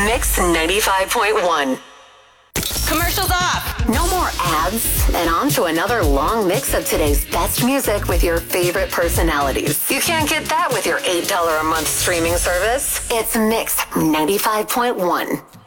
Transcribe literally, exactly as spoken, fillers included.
Mix ninety-five point one. Commercials off. No more ads. And on to another long mix of today's best music with your favorite personalities. You can't get that with your eight dollars a month streaming service. It's Mix ninety-five point one.